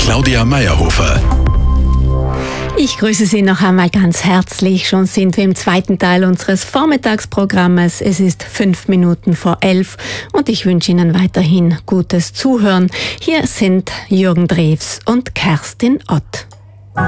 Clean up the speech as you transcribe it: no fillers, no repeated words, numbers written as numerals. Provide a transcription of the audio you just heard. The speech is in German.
Claudia Meyerhofer. Ich grüße Sie noch einmal ganz herzlich. Schon sind wir im zweiten Teil unseres Vormittagsprogrammes. Es ist 5 Minuten vor 11 und ich wünsche Ihnen weiterhin gutes Zuhören. Hier sind Jürgen Drews und Kerstin Ott.